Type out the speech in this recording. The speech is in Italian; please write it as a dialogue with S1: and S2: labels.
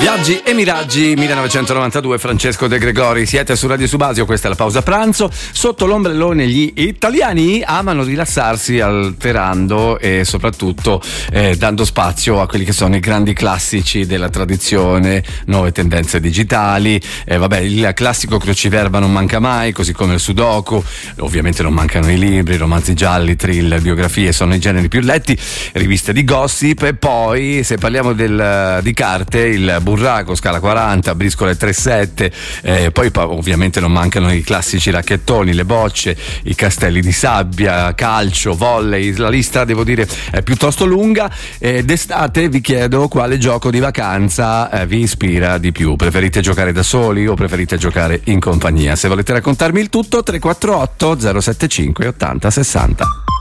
S1: Viaggi e miraggi 1992, Francesco De Gregori. Siete su Radio Subasio, questa è la pausa pranzo. Sotto l'ombrellone gli italiani amano rilassarsi alterando e soprattutto dando spazio a quelli che sono i grandi classici della tradizione, nuove tendenze digitali. Il classico crociverba non manca mai, così come il sudoku. Ovviamente non mancano i libri, romanzi gialli, thriller, biografie, sono i generi più letti, riviste di gossip. E poi, se parliamo di carte, il burraco, scala 40, briscola 3-7, poi ovviamente non mancano i classici racchettoni, le bocce, i castelli di sabbia, calcio, volley. La lista, devo dire, è piuttosto lunga. D'estate vi chiedo quale gioco di vacanza vi ispira di più. Preferite giocare da soli o preferite giocare in compagnia? Se volete raccontarmi il tutto, 348 075 80 60.